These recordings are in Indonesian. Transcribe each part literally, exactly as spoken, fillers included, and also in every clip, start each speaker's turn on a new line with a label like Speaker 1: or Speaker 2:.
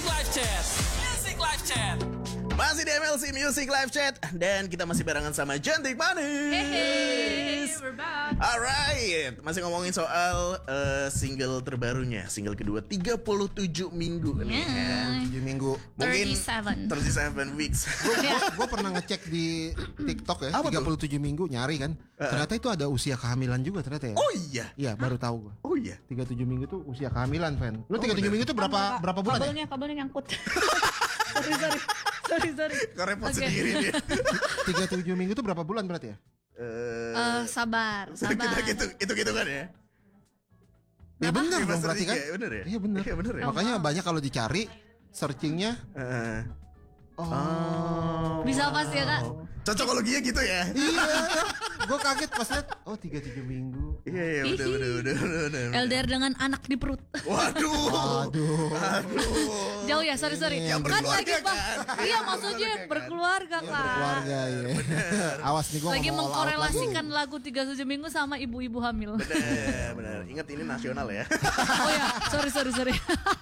Speaker 1: Live Chat. Music Live Chat.
Speaker 2: Masih di M L C Music Live Chat. Dan kita masih barengan sama Cantik Manis.
Speaker 3: Hey, we're back.
Speaker 2: Alright, masih ngomongin soal uh, single terbarunya, single kedua tiga puluh tujuh minggu nih ya.
Speaker 4: tujuh minggu.
Speaker 2: Mungkin
Speaker 3: tiga puluh tujuh.
Speaker 2: tiga puluh tujuh weeks.
Speaker 4: Gue pernah ngecek di TikTok ya,
Speaker 2: Apa
Speaker 4: tiga puluh tujuh minggu nyari kan. Ternyata itu ada usia kehamilan juga ternyata ya.
Speaker 2: Oh iya.
Speaker 4: Iya, baru tahu gue.
Speaker 2: Oh iya.
Speaker 4: tiga puluh tujuh minggu tuh usia kehamilan, Fan. Lu tiga puluh tujuh
Speaker 2: bener.
Speaker 4: minggu tuh berapa berapa bulan ya?
Speaker 3: Kabelnya, kabelnya nyangkut. sorry, sorry. Sorry, sorry.
Speaker 2: Kok repot
Speaker 3: Oke.
Speaker 2: sendiri dia.
Speaker 4: tiga puluh tujuh minggu tuh berapa bulan berarti ya?
Speaker 2: Eh,
Speaker 3: Eh, sabar, sabar.
Speaker 2: kita gitu itu gitu kan ya.
Speaker 4: Ya benar
Speaker 2: Lima
Speaker 4: dong berarti
Speaker 2: tiga,
Speaker 4: kan?
Speaker 2: bener ya?
Speaker 4: Iya benar.
Speaker 2: Iya bener ya.
Speaker 4: Makanya banyak kalau dicari searchingnya.
Speaker 2: Eh,
Speaker 4: Oh.
Speaker 3: Bisa pas ya, Kak?
Speaker 2: Cocokologinya gitu ya.
Speaker 4: Iya. Gue kaget pas lihat. Oh tiga puluh tujuh minggu.
Speaker 2: Iya iya bener bener bener bener.
Speaker 3: L D R dengan anak di perut.
Speaker 2: Waduh.
Speaker 4: Aduh.
Speaker 2: Aduh.
Speaker 3: Jauh ya, sorry, sorry.
Speaker 2: Yang
Speaker 3: Kan lagi
Speaker 2: berkeluarga
Speaker 3: bang.
Speaker 2: kan?
Speaker 3: Iya, maksudnya
Speaker 2: Berkeluarga kan?
Speaker 3: berkeluarga, Kak.
Speaker 4: Keluarga ya. Awas nih gue
Speaker 3: Lagi mengkorelasikan lagu tiga puluh tujuh minggu sama ibu-ibu hamil.
Speaker 2: Bener bener. Ingat ini nasional ya.
Speaker 3: Oh ya, sorry, sorry, sorry.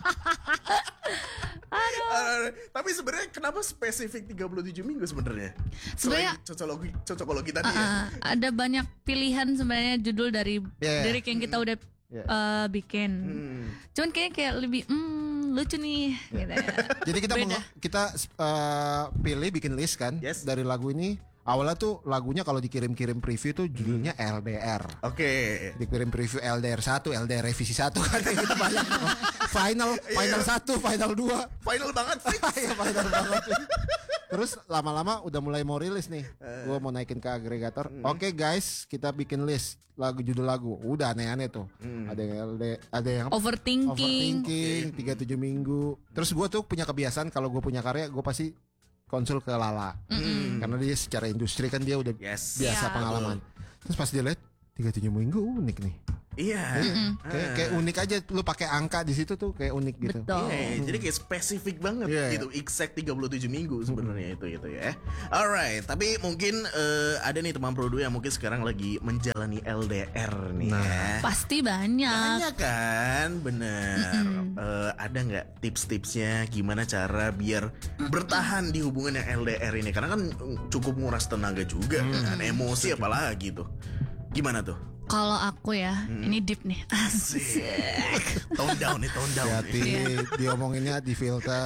Speaker 2: Uh, tapi sebenarnya kenapa spesifik tiga puluh tujuh minggu sebenarnya?
Speaker 3: Sebenarnya-
Speaker 2: Selain cocokologi cocokologi tadi ya.
Speaker 3: Uh, ada banyak pilihan sebenarnya judul dari
Speaker 4: Yeah.
Speaker 3: lirik yang kita udah
Speaker 4: Yeah.
Speaker 3: uh, bikin.
Speaker 2: Hmm.
Speaker 3: Cuman kayaknya kayak lebih hmm, lucu nih gitu ya.
Speaker 4: Jadi kita
Speaker 3: Beda.
Speaker 4: meng- kita uh, pilih bikin list kan
Speaker 2: Yes.
Speaker 4: dari lagu ini. Awalnya tuh lagunya kalau dikirim-kirim preview tuh judulnya L D R.
Speaker 2: Oke.
Speaker 4: Dikirim preview L D R satu, L D R revisi satu kan gitu banyak. Final, final satu, final dua.
Speaker 2: Final banget fix.
Speaker 4: Ya final banget. Terus lama-lama udah mulai mau rilis nih. Gua mau naikin ke agregator. Oke guys, kita bikin list lagu judul lagu. Udah aneh-aneh tuh. Ada yang L D, ada yang
Speaker 3: Overthinking.
Speaker 4: overthinking, tiga puluh tujuh minggu. Terus gua tuh punya kebiasaan kalau gue punya karya, gue pasti konsul ke Lala. Karena dia secara industri kan dia udah
Speaker 2: Yes.
Speaker 4: biasa
Speaker 3: Iya.
Speaker 4: pengalaman. Terus pas dia lihat tiga puluh tujuh minggu unik nih.
Speaker 2: Iya.
Speaker 4: Kayak kayak unik aja lu pakai angka di situ tuh kayak unik gitu.
Speaker 3: Betul.
Speaker 2: Iya, jadi kayak spesifik banget
Speaker 4: Iya.
Speaker 2: gitu, exact tiga puluh tujuh minggu sebenarnya itu itu ya. Alright, tapi mungkin eh, ada nih teman produ yang mungkin sekarang lagi menjalani L D R nih ya.
Speaker 3: Pasti banyak.
Speaker 2: Banyak kan, bener. Eh, ada nggak tips-tipsnya gimana cara biar bertahan di hubungan yang L D R ini? Karena kan mm, cukup nguras tenaga juga, kan, emosi apalagi tuh. Gimana tuh?
Speaker 3: Kalau aku ya, ini deep nih.
Speaker 2: Asik. Tone down nih, tone down.
Speaker 4: Hati
Speaker 2: nih.
Speaker 4: diomonginnya di filter.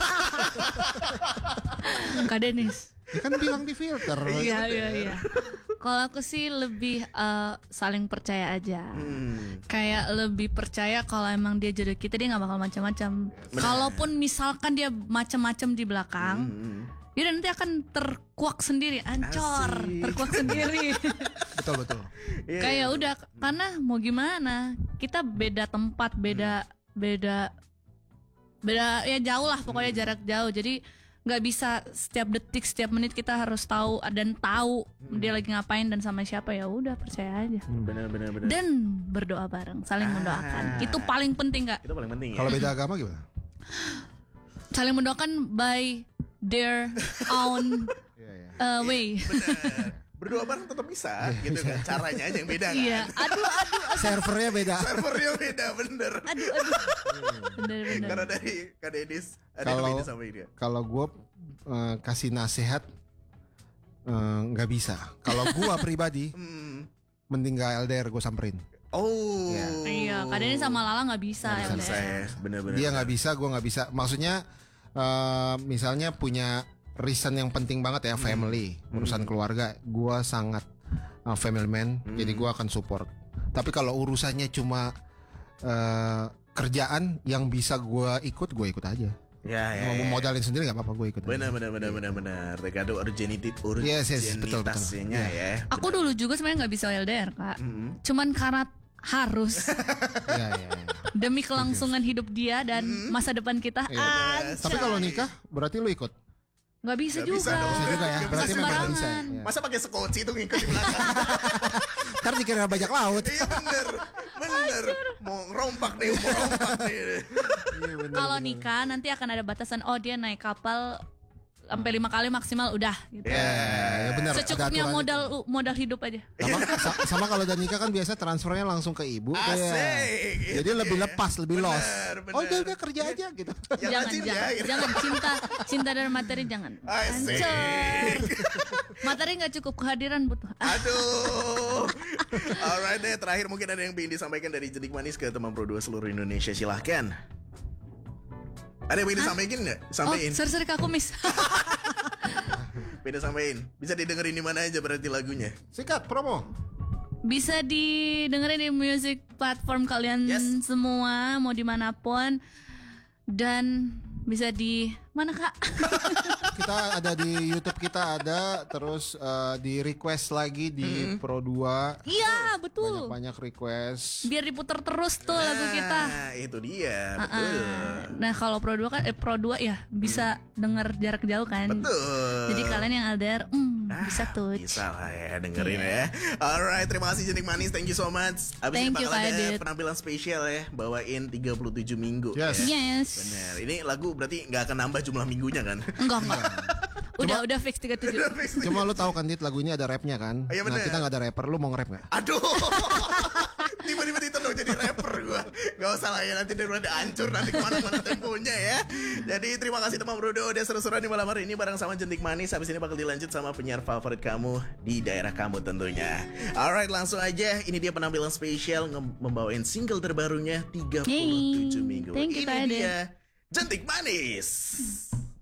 Speaker 3: Kak Denis.
Speaker 4: Dia kan bilang di filter.
Speaker 3: Iya, iya, iya. Kalau aku sih lebih eh, saling percaya aja.
Speaker 2: Hmm.
Speaker 3: Kayak lebih percaya kalau emang dia jodoh kita, dia nggak bakal macam-macam. Kalaupun misalkan dia macam-macam di belakang,
Speaker 2: Hmm.
Speaker 3: dia nanti akan terkuak sendiri, ancor,
Speaker 2: Asik.
Speaker 3: terkuak sendiri.
Speaker 4: Betul betul.
Speaker 2: Iya.
Speaker 3: Kayak udah, karena mau gimana, kita beda tempat, beda, beda, beda ya jauh lah pokoknya jarak jauh. Jadi nggak bisa setiap detik, setiap menit kita harus tahu dan tahu dia lagi ngapain dan sama siapa. Ya udah percaya aja.
Speaker 2: Bener bener bener.
Speaker 3: Dan berdoa bareng, saling mendoakan. Itu paling penting, Kak.
Speaker 2: Itu paling penting ya.
Speaker 4: Kalau beda agama gimana?
Speaker 3: Saling mendoakan by their own
Speaker 4: Iya iya.
Speaker 3: uh, way.
Speaker 2: Bener. Berdoa bareng tetap bisa gitu kan. Caranya aja yang beda kan.
Speaker 3: Iya. Aduh, aduh,
Speaker 4: Servernya beda.
Speaker 2: Servernya beda bener.
Speaker 3: aduh, aduh. Bener, bener.
Speaker 2: Karena dari Kak Dedis ada
Speaker 4: Kalau
Speaker 2: yang beda sama dia.
Speaker 4: kalau gue uh, kasih nasihat uh, nggak bisa. Kalau gue pribadi
Speaker 2: Hmm.
Speaker 4: mending gak L D R gue samperin.
Speaker 2: Oh.
Speaker 3: Iya, kadang sama Lala nggak bisa.
Speaker 4: Nggak
Speaker 3: ya
Speaker 2: Bisa
Speaker 3: udah.
Speaker 2: ya. Bener-bener.
Speaker 4: Dia nggak bisa, gue nggak bisa. Maksudnya uh, misalnya punya reason yang penting banget ya, family, urusan keluarga. Gue sangat uh, family man, jadi gue akan support. Tapi kalau urusannya cuma uh, kerjaan yang bisa gue ikut, gue ikut aja.
Speaker 2: Ya ya.
Speaker 4: Mau
Speaker 2: ya.
Speaker 4: modalin sendiri nggak apa-apa, gue ikut. aja.
Speaker 2: Benar benar benar benar benar. Terkadang urgenity
Speaker 4: Yes, yes, betul, betul.
Speaker 2: urgenitasnya ya.
Speaker 3: Aku dulu juga sebenarnya nggak bisa L D R, Kak. Cuman karena harus
Speaker 4: Iya, iya, iya.
Speaker 3: demi kelangsungan hidup dia dan masa depan kita.
Speaker 4: Iya. Tapi kalau nikah berarti lu ikut.
Speaker 3: Nggak bisa
Speaker 2: Nggak bisa
Speaker 3: juga.
Speaker 2: dong.
Speaker 4: Bisa juga ya.
Speaker 2: Nggak
Speaker 4: Berarti
Speaker 2: bisa
Speaker 4: memang nggak bisa.
Speaker 3: sembarangan.
Speaker 4: Iya.
Speaker 2: Masa pakai sekoci itu ngikut di belakang?
Speaker 4: Ntar dikira bajak laut.
Speaker 2: Iya bener bener. Mau ngerompak nih, mau ngerompak nih.
Speaker 4: Iya, bener,
Speaker 3: Kalau
Speaker 4: bener.
Speaker 3: nikah nanti akan ada batasan. Oh, dia naik kapal sampai lima kali maksimal udah gitu.
Speaker 2: Ya.
Speaker 4: Ya benar. ada
Speaker 3: Secukupnya
Speaker 4: aturannya.
Speaker 3: modal modal hidup aja.
Speaker 4: Sama, sa- sama kalau udah nikah kan biasa transfernya langsung ke ibu. tuh ya.
Speaker 2: Asik.
Speaker 4: Jadi lebih lepas, lebih
Speaker 2: Benar,
Speaker 4: los.
Speaker 2: benar.
Speaker 4: Oh udah udah kerja aja gitu.
Speaker 2: Yang
Speaker 3: jangan
Speaker 2: rajin
Speaker 3: jangan
Speaker 2: ya.
Speaker 3: jangan cinta cinta dan materi jangan.
Speaker 2: Asik.
Speaker 3: Hancur. Materi nggak cukup, kehadiran butuh. Ah,
Speaker 2: Aduh. Alright deh, terakhir mungkin ada yang ingin disampaikan dari Jentik Manis ke teman Pro dua seluruh Indonesia, silahkan. Ada yang ingin disampaikan nggak?
Speaker 3: oh,
Speaker 2: Sampaikan.
Speaker 3: sorry sorry Kak Kumis.
Speaker 2: Beda sampaikan. Bisa didengerin di mana aja berarti lagunya.
Speaker 4: Sikat promo.
Speaker 3: Bisa didengerin di music platform kalian
Speaker 2: Yes.
Speaker 3: semua, mau dimanapun, dan bisa di mana Kak?
Speaker 4: Kita ada di YouTube, kita ada terus eh, di request lagi di Pro dua.
Speaker 3: Iya betul.
Speaker 4: Banyak-banyak request.
Speaker 3: Biar diputar terus tuh lagu kita.
Speaker 2: Nah, itu dia. Betul.
Speaker 3: Ah, nah kalau Pro dua kan eh, Pro dua ya bisa denger jarak jauh kan.
Speaker 2: Betul.
Speaker 3: Jadi kalian yang L D R hmm, bisa tuh.
Speaker 2: Bisa lah ya dengerin ya. Alright, terima kasih Jentik Manis, thank you so much. Abis
Speaker 3: Thank
Speaker 2: ini
Speaker 3: you,
Speaker 2: bakal
Speaker 3: Kak
Speaker 2: ada
Speaker 3: Adit.
Speaker 2: penampilan spesial ya, bawain tiga puluh tujuh minggu.
Speaker 4: Yes.
Speaker 2: Ya.
Speaker 3: Yes.
Speaker 2: Bener. Ini lagu berarti nggak akan nambah jumlah minggunya kan?
Speaker 3: Enggak enggak. Udah udah fix tiga puluh tujuh.
Speaker 4: Cuma lu tahu kan Dit, lagu ini ada rapnya kan?
Speaker 2: Iya,
Speaker 4: Nah
Speaker 2: bener.
Speaker 4: kita nggak ada rapper, lu mau nge-rap nggak?
Speaker 2: Aduh. Tiba-tiba ditendang jadi rapper gua. Gak usah lah ya, nanti dia udah hancur nanti kemana-mana temponya ya. Jadi terima kasih teman Brudo udah seru-seruan di malam hari ini bareng sama Jentik Manis. Habis ini bakal dilanjut sama penyiar favorit kamu di daerah kamu tentunya. Alright, langsung aja. Ini dia penampilan spesial nge- membawain single terbarunya tiga puluh tujuh
Speaker 3: Yay.
Speaker 2: minggu.
Speaker 3: Thank you,
Speaker 2: Ini
Speaker 3: Kak Ade.
Speaker 2: dia Jentik Manis.